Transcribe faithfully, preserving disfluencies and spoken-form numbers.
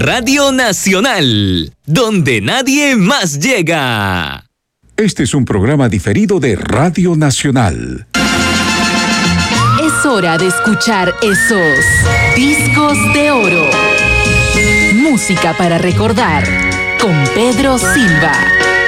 Radio Nacional, donde nadie más llega. Este es un programa diferido de Radio Nacional. Es hora de escuchar esos discos de oro. Música para recordar con Pedro Silva.